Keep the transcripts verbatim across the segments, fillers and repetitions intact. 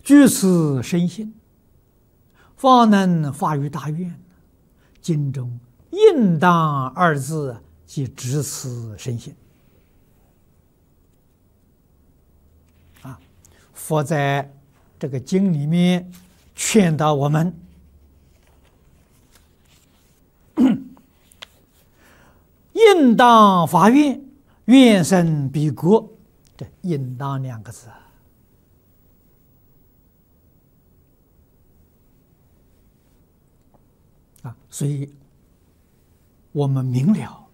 具此身心，方能发于大愿。经中应当二字即指此身心。啊，佛在这个经里面劝导我们，应当发愿，愿生彼国。这应当两个字啊，所以我们明了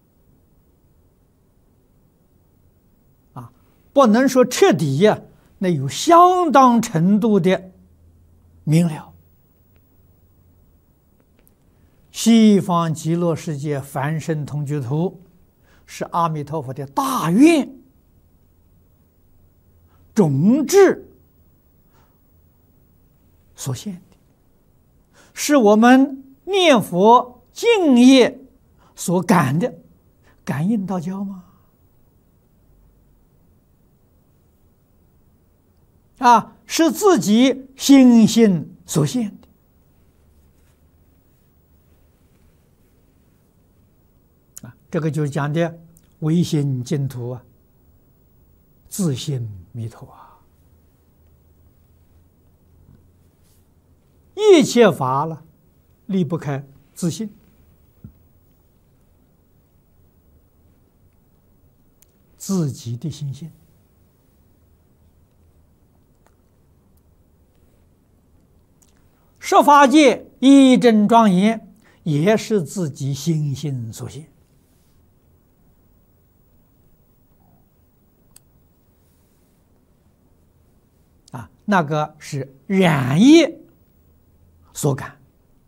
啊，不能说彻底呀，那有相当程度的明了。西方极乐世界凡圣同居土是阿弥陀佛的大愿种智所现的，是我们念佛敬业所感的。感应道交吗？啊，是自己心性所现的。啊，这个就是讲的唯心净土啊，自性弥陀啊。一切法了，离不开自性。自己的心性。十法界一真庄严，也是自己心性所现。啊，那个是染业所感。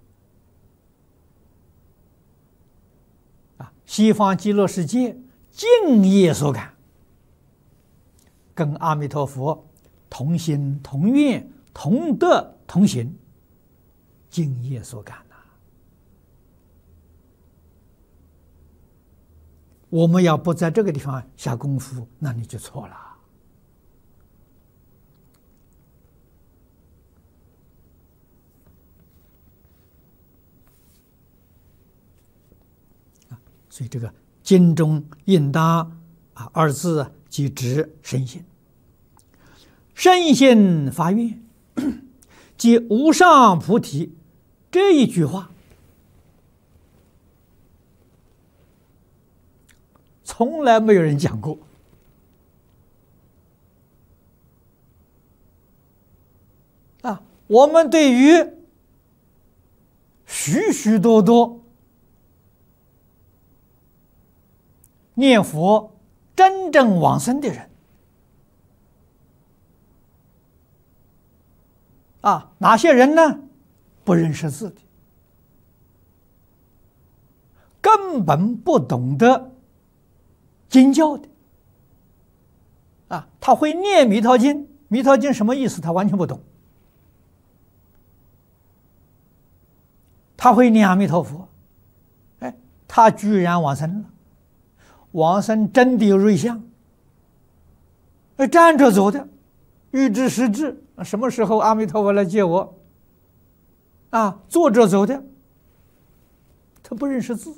啊，西方极乐世界净业所感，跟阿弥陀佛同心同愿同德同行，净业所感呐、啊。我们要不在这个地方下功夫，那你就错了。所以这个经中应当啊二字即指身心，身心发愿，即无上菩提这一句话，从来没有人讲过。啊，我们对于许许多多念佛真正往生的人啊，哪些人呢？不认识字的，根本不懂得经教的啊，他会念弥陀经，弥陀经什么意思？他完全不懂。他会念阿弥陀佛，哎，他居然往生了。往生真的有瑞相，站着走的，欲知时至，什么时候阿弥陀佛来接我？啊，坐着走的，他不认识字。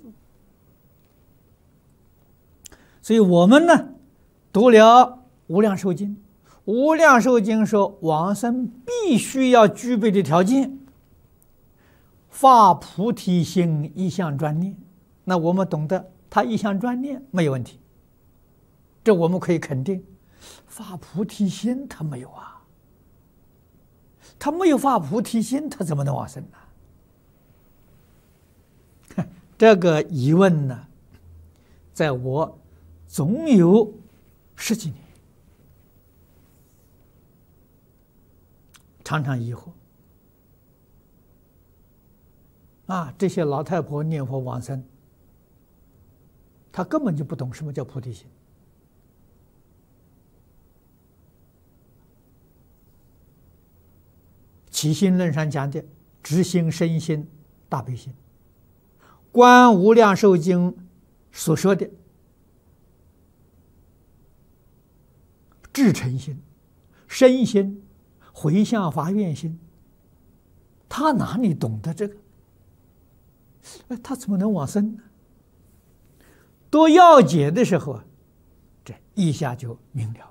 所以我们呢，读了《无量寿经》，《无量寿经》说往生必须要具备的条件，发菩提心，一向专念。那我们懂得。他一向专念没有问题，这我们可以肯定。发菩提心他没有啊，他没有发菩提心，他怎么能往生呢？这个疑问呢，在我总有十几年，常常疑惑。啊，这些老太婆念佛往生，他根本就不懂什么叫菩提心。起心论上讲的直心、身心、大悲心，观无量寿经所说的至诚心、身心、 回向发愿心，他哪里懂得这个？哎，他怎么能往生呢？读要解的时候啊，这一下就明了了。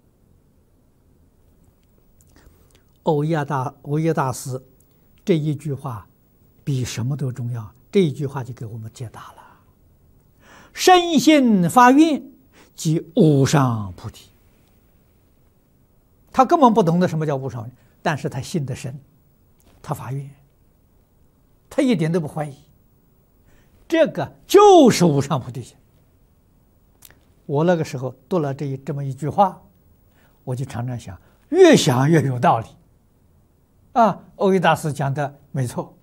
欧耶大欧耶大师这一句话比什么都重要，这一句话就给我们解答了。深信发愿即无上菩提。他根本不懂得什么叫无上，但是他信得深，他发愿，他一点都不怀疑，这个就是无上菩提心。我那个时候读了这一这么一句话，我就常常想，越想越有道理。啊，欧耶大师讲的没错。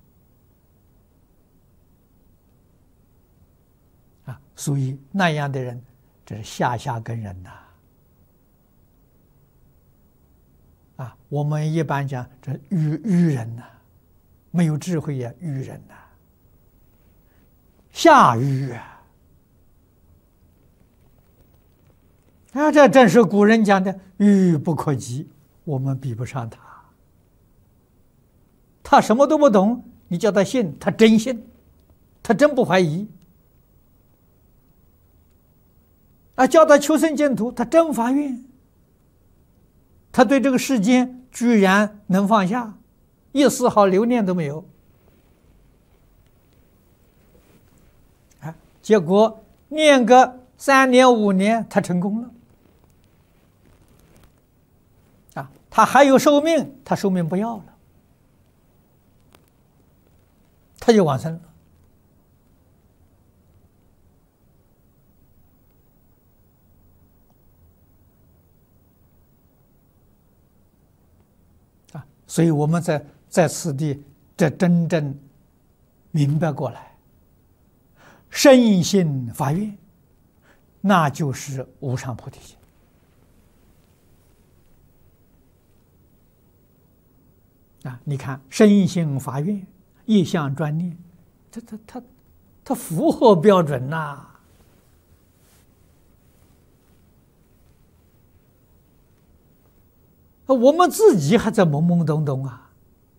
啊，所以那样的人，这是下下根人呐。啊，我们一般讲这愚愚人呐，没有智慧呀，愚人呐，下愚啊！啊，这正是古人讲的“愚不可及”，我们比不上他。他什么都不懂，你叫他信，他真信，他真不怀疑。啊，叫他求生净土，他真发愿。他对这个世间居然能放下，一丝毫留念都没有。啊，结果念个三年五年，他成功了。啊，他还有寿命，他寿命不要了，他就往生了。所以我们在在此地，这真正明白过来，深信发愿，那就是无上菩提心。啊，你看，深信发愿，一向专念，它它它它符合标准呐、啊。我们自己还在懵懵懂懂啊，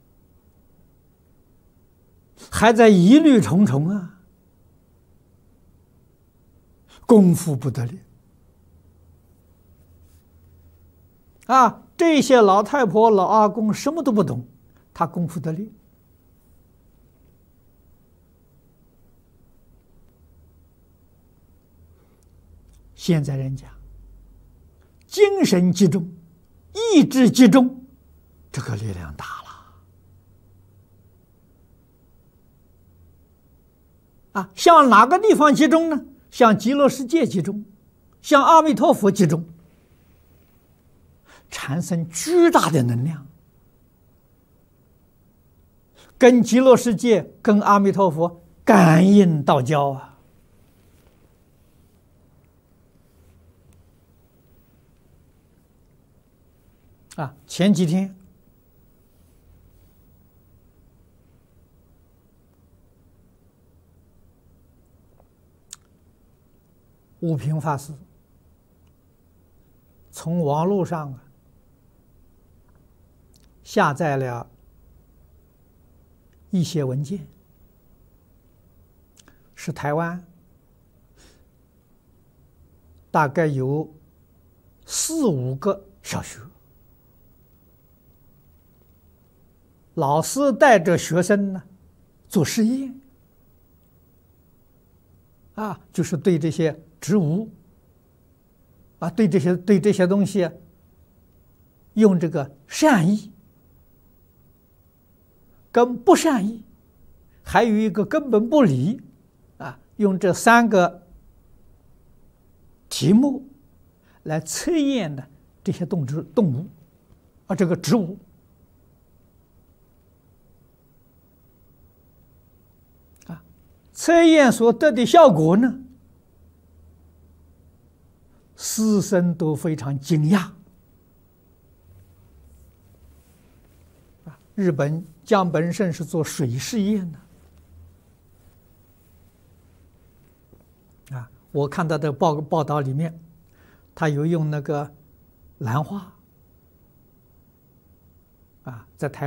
还在疑虑重重啊，功夫不得了啊！这些老太婆、老阿公什么都不懂，他功夫得力。现在人讲精神集中。意志集中，这个力量大了啊！向哪个地方集中呢？向极乐世界集中，向阿弥陀佛集中，产生巨大的能量，跟极乐世界、跟阿弥陀佛感应道交啊！啊，前几天武平法师从网络上啊下载了一些文件，是台湾大概有四五个小学。老师带着学生呢做实验，啊，就是对这些植物，啊，对这些对这些东西，用这个善意跟不善意，还有一个根本不理，啊，用这三个题目来测验的这些动植动物，啊，这个植物。测验所得的效果呢，师生都非常惊讶。啊，日本江本胜是做水试验的。啊，我看到的报报道里面，他有用那个兰花， 啊，在台。